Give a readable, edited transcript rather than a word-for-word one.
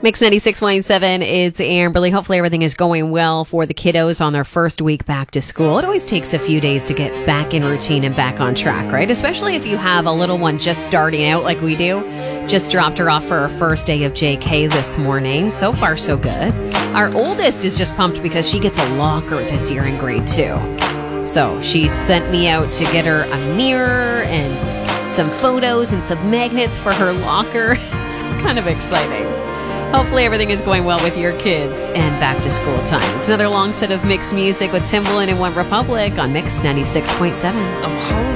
Mix 96.7, it's Amberly. Hopefully everything is going well for the kiddos on their first week back to school. It always takes a few days to get back in routine and back on track, right? Especially if you have a little one just starting out like we do. Just dropped her off for her first day of JK this morning. So far, so good. Our oldest is just pumped because she gets a locker this year in grade 2. So she sent me out to get her a mirror and some photos and some magnets for her locker. It's kind of exciting. Hopefully everything is going well with your kids and back to school time. It's another long set of mixed music with Timbaland and One Republic on Mix 96.7.